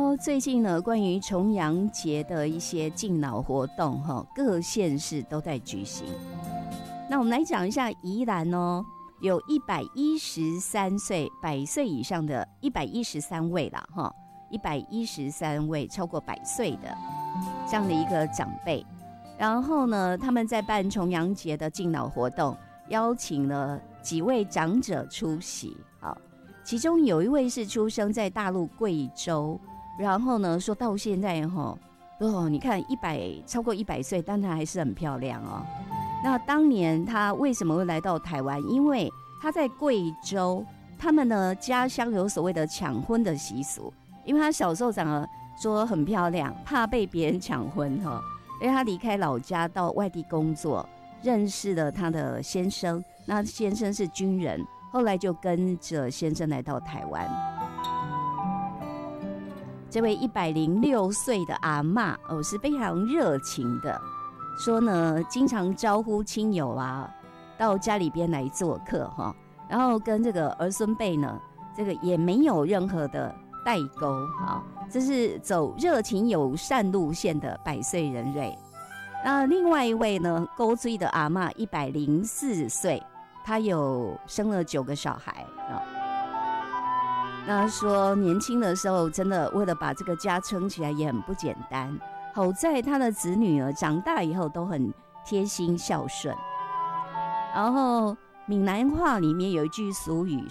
说最近呢，关于重阳节的一些敬老活动，各县市都在举行。那我们来讲一下宜兰哦，有113岁100岁以上的113位啦，113位超过100岁的这样的一个长辈。然后呢，他们在办重阳节的敬老活动，邀请了几位长者出席。其中有一位是出生在大陆贵州，然后呢说到现在你看超过100岁，但他还是很漂亮哦。那当年他为什么会来到台湾？因为他在贵州，他们呢家乡有所谓的抢婚的习俗，因为他小时候长得说很漂亮，怕被别人抢婚因为他离开老家到外地工作，认识了他的先生，那先生是军人，后来就跟着先生来到台湾。这位106岁的阿嬷是非常热情的，说呢经常招呼亲友到家里边来做客然后跟这个儿孙辈呢，这个也没有任何的代沟这是走热情友善路线的100岁人瑞。那另外一位呢，高追的阿嬷104岁，她有生了9个小孩那说年轻的时候真的为了把这个家撑起来也很不简单，好在她的子女长大以后都很贴心孝顺。然后闽南话里面有一句俗语